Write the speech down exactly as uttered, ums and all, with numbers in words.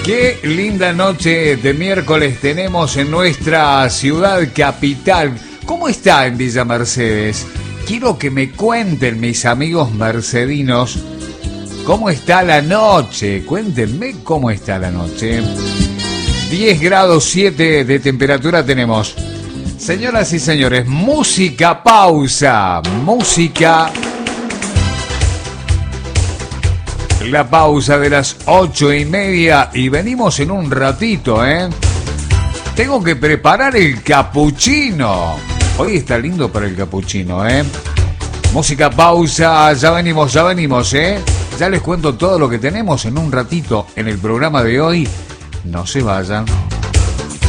Qué linda noche de miércoles tenemos en nuestra ciudad capital. ¿Cómo está en Villa Mercedes? Quiero que me cuenten mis amigos mercedinos cómo está la noche. Cuéntenme cómo está la noche. diez grados siete de temperatura tenemos. Señoras y señores, música pausa. Música. La pausa de las ocho y media y venimos en un ratito, ¿eh? Tengo que preparar el capuchino. Hoy está lindo para el capuchino, ¿eh? Música pausa, ya venimos, ya venimos, ¿eh? Ya les cuento todo lo que tenemos en un ratito en el programa de hoy. No se vayan.